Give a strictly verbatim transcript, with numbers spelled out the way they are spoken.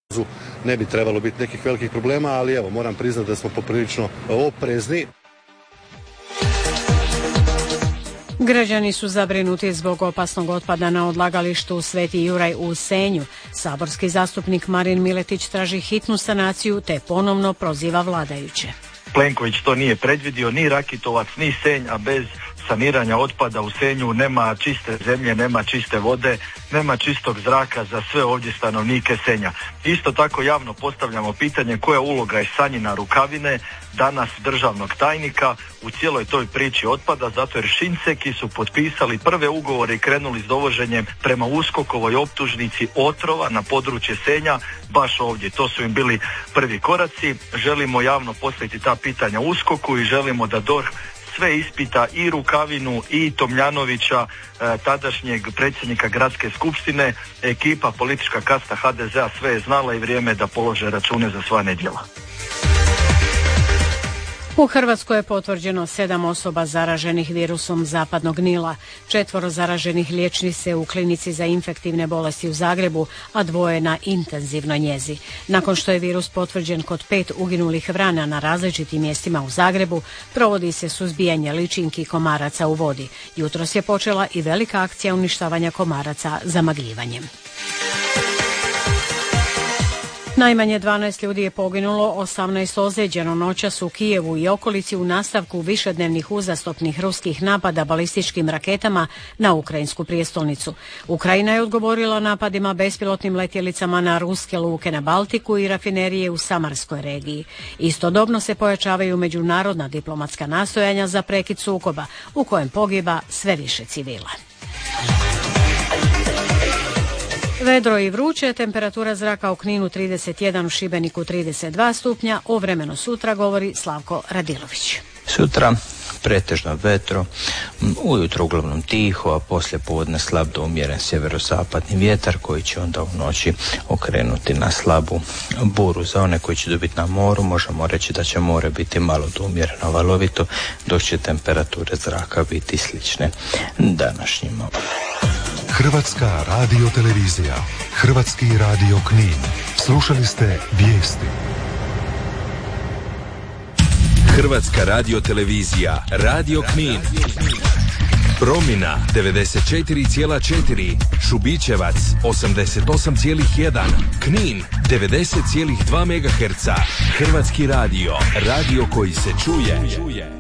ne bi trebalo biti nekih velikih problema, ali evo, moram priznati da smo poprilično oprezni. Građani su zabrinuti zbog opasnog otpada na odlagalištu Sveti Juraj u Senju. Saborski zastupnik Marin Miletić traži hitnu sanaciju te ponovno proziva vladajuće. Plenković to nije predvidio, ni Rakitovac, ni Senj, a bez saniranja otpada u Senju nema čiste zemlje, nema čiste vode, nema čistog zraka za sve ovdje stanovnike Senja. Isto tako javno postavljamo pitanje koja uloga je Sanjina Rukavine, danas državnog tajnika, u cijeloj toj priči otpada, zato jer Šinceki su potpisali prve ugovore i krenuli s dovoženjem prema uskokovoj optužnici otrova na područje Senja, baš ovdje. To su im bili prvi koraci. Želimo javno postaviti ta pitanja uskoku i želimo da D O R H sve ispita i Rukavinu i Tomljanovića, e, tadašnjeg predsjednika gradske skupštine. Ekipa, politička kasta ha de ze a sve je znala i vrijeme da polože račune za sva nedjela. U Hrvatskoj je potvrđeno sedam osoba zaraženih virusom zapadnog Nila. Četvoro zaraženih liječi se u klinici za infektivne bolesti u Zagrebu, a dvoje na intenzivnoj njezi. Nakon što je virus potvrđen kod pet uginulih vrana na različitim mjestima u Zagrebu, provodi se suzbijanje ličinki komaraca u vodi. Jutros je počela i velika akcija uništavanja komaraca zamagljivanjem. Najmanje dvanaest ljudi je poginulo, osamnaest ozlijeđeno noćas u Kijevu i okolici u nastavku višednevnih uzastopnih ruskih napada balističkim raketama na ukrajinsku prijestolnicu. Ukrajina je odgovorila napadima bespilotnim letjelicama na ruske luke na Baltiku i rafinerije u Samarskoj regiji. Istodobno se pojačavaju međunarodna diplomatska nastojanja za prekid sukoba, u kojem pogiba sve više civila. Vedro i vruće, temperatura zraka u Kninu trideset jedan, u Šibeniku trideset dva stupnja, o vremenu sutra govori Slavko Radilović. Sutra pretežno vetro, ujutro uglavnom tiho, a poslije podne slab do umjeren sjeverozapadni vjetar koji će onda u noći okrenuti na slabu buru. Za one koji će dobiti na moru možemo reći da će more biti malo do umjereno valovito, dok će temperature zraka biti slične današnjima. Hrvatska radiotelevizija, Hrvatski radio Knin. Slušali ste vijesti. Hrvatska radiotelevizija, Radio Knin. Promina devedeset četiri zarez četiri, Šubićevac osamdeset osam zarez jedan, Knin devedeset zarez dva megaherca. Hrvatski radio, radio koji se čuje.